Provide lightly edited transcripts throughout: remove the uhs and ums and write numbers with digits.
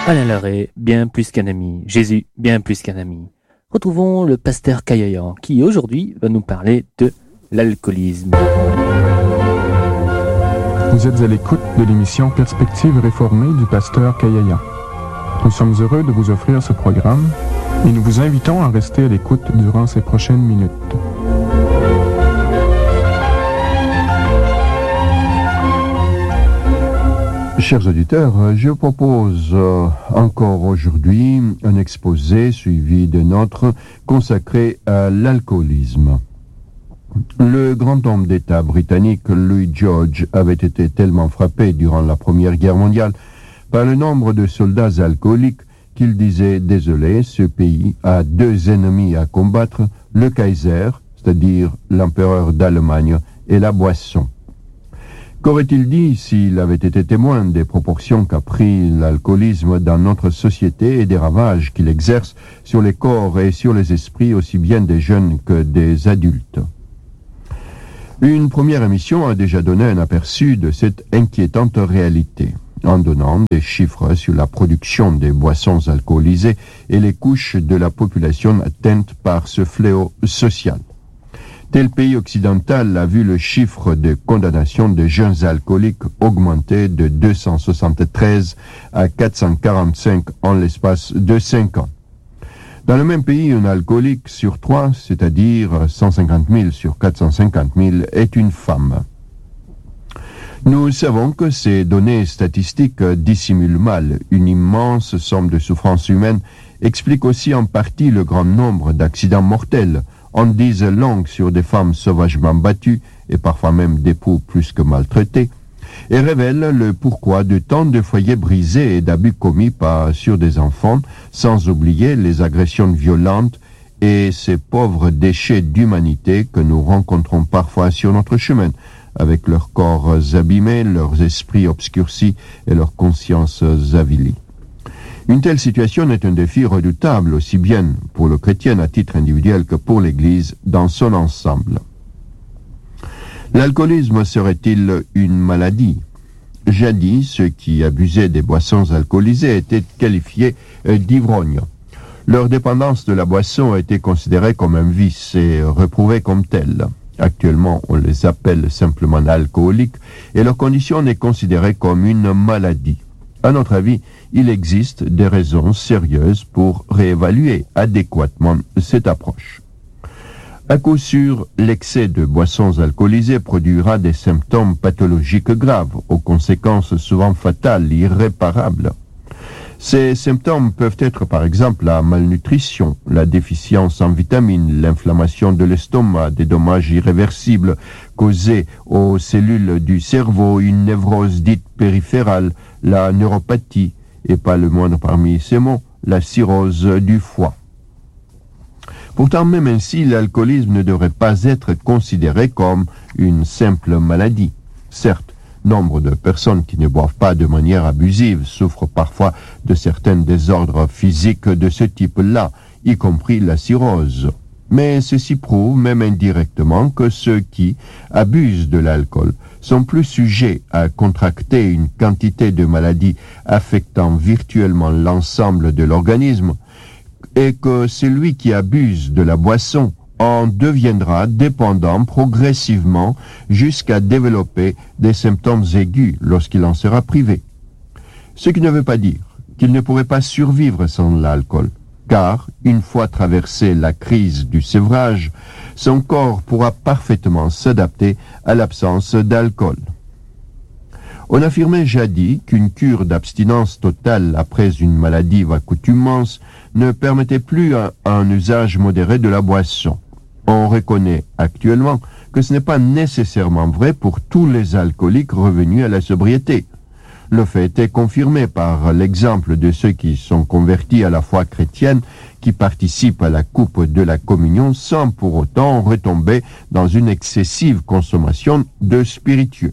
Alain Larrey, bien plus qu'un ami. Jésus, bien plus qu'un ami. Retrouvons le pasteur Kayayan qui aujourd'hui va nous parler de l'alcoolisme. Vous êtes à l'écoute de l'émission Perspective réformée du pasteur Kayayan. Nous sommes heureux de vous offrir ce programme et nous vous invitons à rester à l'écoute durant ces prochaines minutes. Chers auditeurs, je propose encore aujourd'hui un exposé suivi de notre consacré à l'alcoolisme. Le grand homme d'État britannique Louis George avait été tellement frappé durant la Première Guerre mondiale par le nombre de soldats alcooliques qu'il disait « Désolé, ce pays a deux ennemis à combattre, le Kaiser, c'est-à-dire l'empereur d'Allemagne, et la boisson ». Qu'aurait-il dit s'il avait été témoin des proportions qu'a pris l'alcoolisme dans notre société et des ravages qu'il exerce sur les corps et sur les esprits aussi bien des jeunes que des adultes? Une première émission a déjà donné un aperçu de cette inquiétante réalité, en donnant des chiffres sur la production des boissons alcoolisées et les couches de la population atteintes par ce fléau social. Tel pays occidental a vu le chiffre de condamnation de jeunes alcooliques augmenter de 273 à 445 en l'espace de 5 ans. Dans le même pays, un alcoolique sur 3, c'est-à-dire 150 000 sur 450 000, est une femme. Nous savons que ces données statistiques dissimulent mal une immense somme de souffrances humaines, expliquent aussi en partie le grand nombre d'accidents mortels, en disent longues sur des femmes sauvagement battues et parfois même d'époux plus que maltraités, et révèlent le pourquoi de tant de foyers brisés et d'abus commis sur des enfants, sans oublier les agressions violentes et ces pauvres déchets d'humanité que nous rencontrons parfois sur notre chemin, avec leurs corps abîmés, leurs esprits obscurcis et leurs consciences avilies. Une telle situation est un défi redoutable aussi bien pour le chrétien à titre individuel que pour l'Église dans son ensemble. L'alcoolisme serait-il une maladie? Jadis, ceux qui abusaient des boissons alcoolisées étaient qualifiés d'ivrognes. Leur dépendance de la boisson a été considérée comme un vice et reprouvée comme tel. Actuellement, on les appelle simplement alcooliques et leur condition est considérée comme une maladie. À notre avis, il existe des raisons sérieuses pour réévaluer adéquatement cette approche. À coup sûr, l'excès de boissons alcoolisées produira des symptômes pathologiques graves, aux conséquences souvent fatales, irréparables. Ces symptômes peuvent être par exemple la malnutrition, la déficience en vitamines, l'inflammation de l'estomac, des dommages irréversibles causés aux cellules du cerveau, une névrose dite périphérale, la neuropathie, et pas le moindre parmi ces mots, la cirrhose du foie. Pourtant, même ainsi, l'alcoolisme ne devrait pas être considéré comme une simple maladie. Certes, nombre de personnes qui ne boivent pas de manière abusive souffrent parfois de certains désordres physiques de ce type-là, y compris la cirrhose. Mais ceci prouve, même indirectement, que ceux qui abusent de l'alcool sont plus sujets à contracter une quantité de maladies affectant virtuellement l'ensemble de l'organisme, et que celui qui abuse de la boisson en deviendra dépendant progressivement jusqu'à développer des symptômes aigus lorsqu'il en sera privé. Ce qui ne veut pas dire qu'il ne pourrait pas survivre sans l'alcool, car, une fois traversée la crise du sévrage, son corps pourra parfaitement s'adapter à l'absence d'alcool. On affirmait jadis qu'une cure d'abstinence totale après une maladive accoutumance ne permettait plus un usage modéré de la boisson. On reconnaît actuellement que ce n'est pas nécessairement vrai pour tous les alcooliques revenus à la sobriété. Le fait est confirmé par l'exemple de ceux qui sont convertis à la foi chrétienne, qui participent à la coupe de la communion sans pour autant retomber dans une excessive consommation de spiritueux.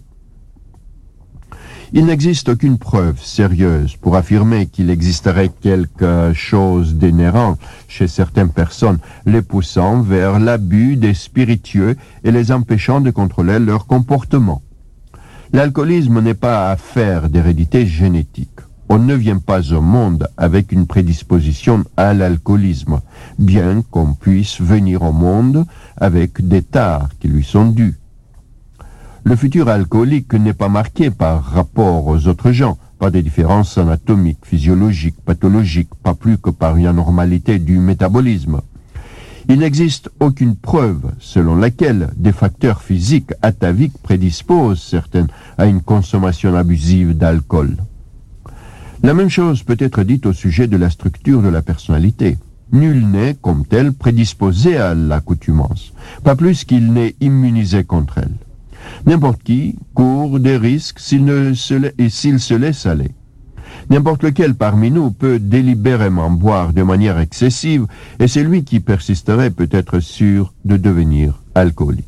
Il n'existe aucune preuve sérieuse pour affirmer qu'il existerait quelque chose d'inhérent chez certaines personnes les poussant vers l'abus des spiritueux et les empêchant de contrôler leur comportement. L'alcoolisme n'est pas affaire d'hérédité génétique. on ne vient pas au monde avec une prédisposition à l'alcoolisme, bien qu'on puisse venir au monde avec des tares qui lui sont dues. Le futur alcoolique n'est pas marqué par rapport aux autres gens, par des différences anatomiques, physiologiques, pathologiques, pas plus que par une anormalité du métabolisme. Il n'existe aucune preuve selon laquelle des facteurs physiques ataviques prédisposent certains à une consommation abusive d'alcool. La même chose peut être dite au sujet de la structure de la personnalité. Nul n'est, comme tel, prédisposé à l'accoutumance, pas plus qu'il n'est immunisé contre elle. N'importe qui court des risques s'il se laisse aller. N'importe lequel parmi nous peut délibérément boire de manière excessive, et c'est lui qui persisterait peut être sûr de devenir alcoolique.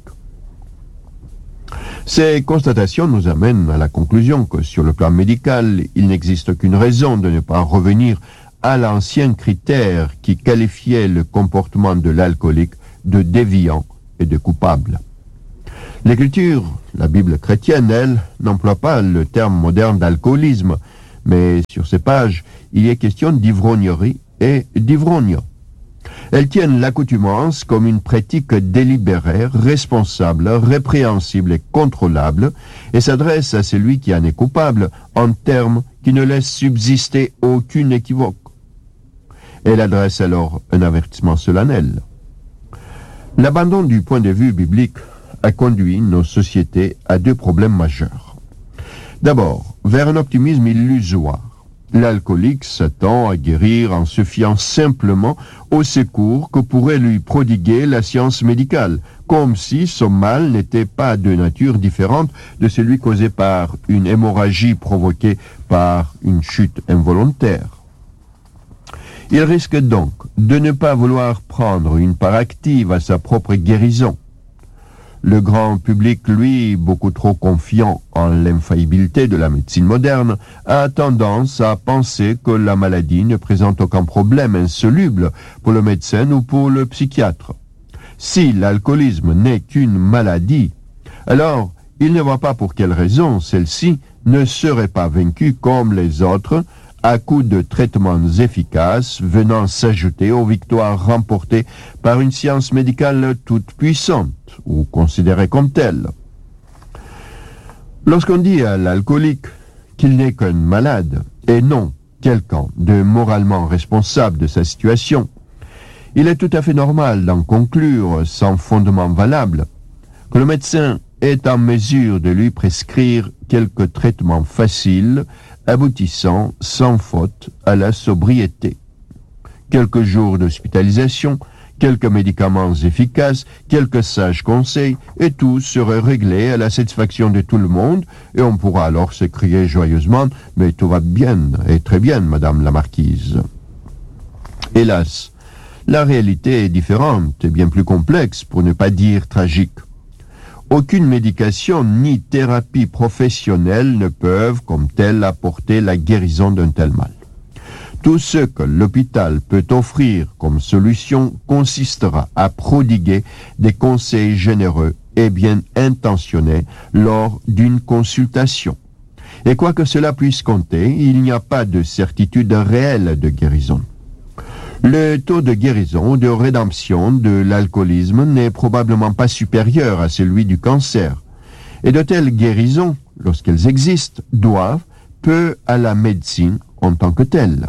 Ces constatations nous amènent à la conclusion que sur le plan médical, il n'existe aucune raison de ne pas revenir à l'ancien critère qui qualifiait le comportement de l'alcoolique de déviant et de coupable. L'Écriture, la Bible chrétienne, elle, n'emploie pas le terme moderne d'alcoolisme, mais sur ces pages, il y est question d'ivrognerie et d'ivrogne. Elles tiennent l'accoutumance comme une pratique délibérée, responsable, répréhensible et contrôlable, et s'adresse à celui qui en est coupable en termes qui ne laissent subsister aucune équivoque. Elle adresse alors un avertissement solennel. L'abandon du point de vue biblique a conduit nos sociétés à deux problèmes majeurs. D'abord, vers un optimisme illusoire. L'alcoolique s'attend à guérir en se fiant simplement au secours que pourrait lui prodiguer la science médicale, comme si son mal n'était pas de nature différente de celui causé par une hémorragie provoquée par une chute involontaire. Il risque donc de ne pas vouloir prendre une part active à sa propre guérison. Le grand public, lui, beaucoup trop confiant en l'infaillibilité de la médecine moderne, a tendance à penser que la maladie ne présente aucun problème insoluble pour le médecin ou pour le psychiatre. Si l'alcoolisme n'est qu'une maladie, alors il ne voit pas pour quelle raison celle-ci ne serait pas vaincue comme les autres, à coup de traitements efficaces venant s'ajouter aux victoires remportées par une science médicale toute puissante, ou considérée comme telle. Lorsqu'on dit à l'alcoolique qu'il n'est qu'un malade, et non quelqu'un de moralement responsable de sa situation, il est tout à fait normal d'en conclure, sans fondement valable, que le médecin est en mesure de lui prescrire quelques traitements faciles, aboutissant sans faute à la sobriété. Quelques jours d'hospitalisation, quelques médicaments efficaces, quelques sages conseils, et tout serait réglé à la satisfaction de tout le monde, et on pourra alors s'écrier joyeusement « Mais tout va bien, et très bien, Madame la Marquise ». Hélas, la réalité est différente et bien plus complexe, pour ne pas dire tragique. Aucune médication ni thérapie professionnelle ne peuvent, comme telle, apporter la guérison d'un tel mal. Tout ce que l'hôpital peut offrir comme solution consistera à prodiguer des conseils généreux et bien intentionnés lors d'une consultation. Et quoi que cela puisse compter, il n'y a pas de certitude réelle de guérison. Le taux de guérison ou de rédemption de l'alcoolisme n'est probablement pas supérieur à celui du cancer. Et de telles guérisons, lorsqu'elles existent, doivent peu à la médecine en tant que telle.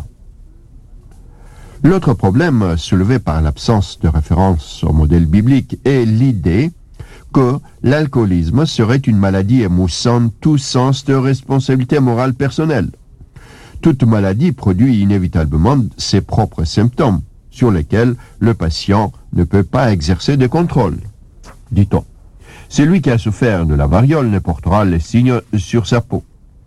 L'autre problème soulevé par l'absence de référence au modèle biblique est l'idée que l'alcoolisme serait une maladie émoussant tout sens de responsabilité morale personnelle. Toute maladie produit inévitablement ses propres symptômes, sur lesquels le patient ne peut pas exercer de contrôle. Dit-on, celui qui a souffert de la variole ne portera les signes sur sa peau.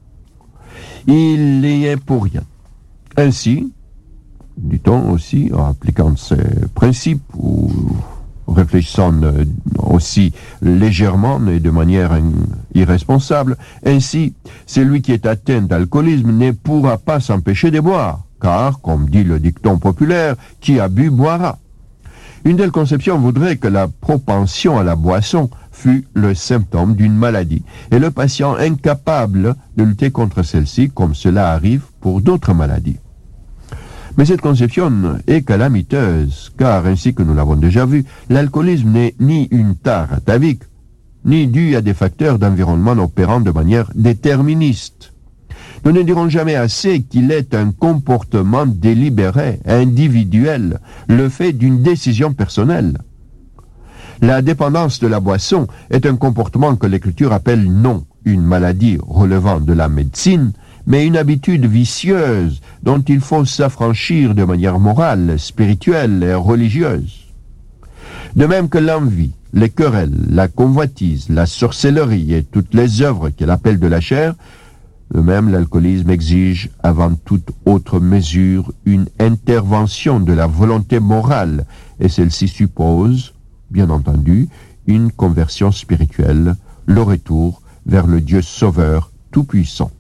Il y est pour rien. Ainsi, dit-on aussi, en appliquant ces principes, ou réfléchissant aussi légèrement et de manière irresponsable, ainsi, celui qui est atteint d'alcoolisme ne pourra pas s'empêcher de boire, car, comme dit le dicton populaire, qui a bu boira. Une telle conception voudrait que la propension à la boisson fut le symptôme d'une maladie et le patient incapable de lutter contre celle-ci comme cela arrive pour d'autres maladies. Mais cette conception est calamiteuse, car ainsi que nous l'avons déjà vu, l'alcoolisme n'est ni une tare atavique, ni dû à des facteurs d'environnement opérant de manière déterministe. Nous ne dirons jamais assez qu'il est un comportement délibéré, individuel, le fait d'une décision personnelle. La dépendance de la boisson est un comportement que l'Écriture appelle non une maladie relevant de la médecine, mais une habitude vicieuse dont il faut s'affranchir de manière morale, spirituelle et religieuse. De même que l'envie, les querelles, la convoitise, la sorcellerie et toutes les œuvres qu'elle appelle de la chair, de même l'alcoolisme exige avant toute autre mesure une intervention de la volonté morale, et celle-ci suppose, bien entendu, une conversion spirituelle, le retour vers le Dieu sauveur tout-puissant.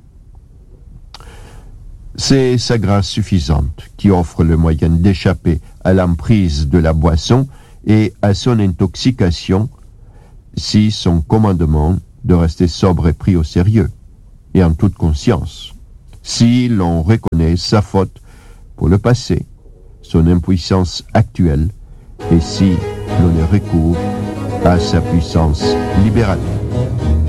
C'est sa grâce suffisante qui offre le moyen d'échapper à l'emprise de la boisson et à son intoxication si son commandement de rester sobre est pris au sérieux et en toute conscience, si l'on reconnaît sa faute pour le passé, son impuissance actuelle et si l'on recourt à sa puissance libératrice.